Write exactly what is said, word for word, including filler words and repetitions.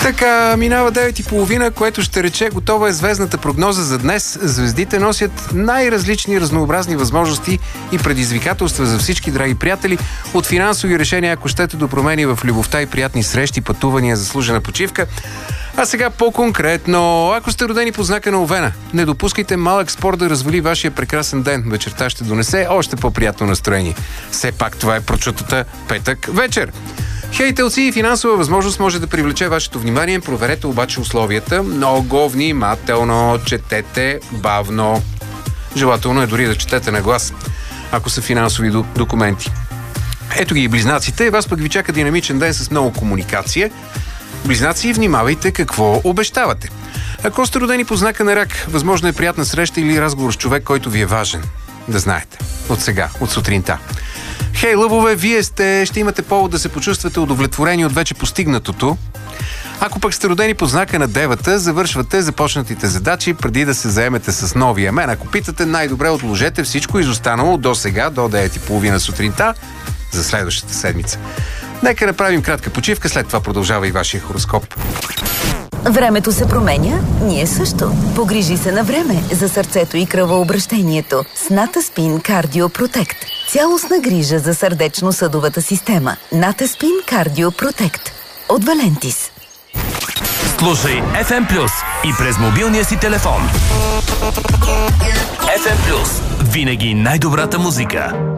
Така, минава девет и половина, което ще рече готова е звездната прогноза за днес. Звездите носят най-различни разнообразни възможности и предизвикателства за всички, драги приятели. От финансови решения, ако щете, до промени в любовта и приятни срещи, пътувания, заслужена почивка. А сега по-конкретно, ако сте родени по знака на Овена, не допускайте малък спор да развали вашия прекрасен ден. Вечерта ще донесе още по-приятно настроение. Все пак това е прочутата петък вечер. Хейтелци и финансова възможност може да привлече вашето внимание. Проверете обаче условията. Много внимателно, четете бавно. Желателно е дори да четете на глас, ако са финансови документи. Ето ги и близнаците. Вас пък ви чака динамичен ден с много комуникация. Близнаци, внимавайте какво обещавате. Ако сте родени по знака на Рак, възможно е приятна среща или разговор с човек, който ви е важен. Да знаете. От сега, от сутринта. Хей, лъвове, вие сте, ще имате повод да се почувствате удовлетворени от вече постигнатото. Ако пък сте родени по знака на Девата, завършвате започнатите задачи преди да се заемете с новия. Мен, ако питате, най-добре отложете всичко изостанало до сега, до девет и половина сутринта, за следващата седмица. Нека направим кратка почивка, след това продължава и вашия хороскоп. Времето се променя, ние също. Погрижи се на време за сърцето и кръвообращението с Натаспин Кардио Протект. Цялостна грижа за сърдечно-съдовата система. Натаспин Кардио Протект от Валентис. Слушай еф ем Плюс и през мобилния си телефон. еф ем Плюс. Винаги най-добрата музика.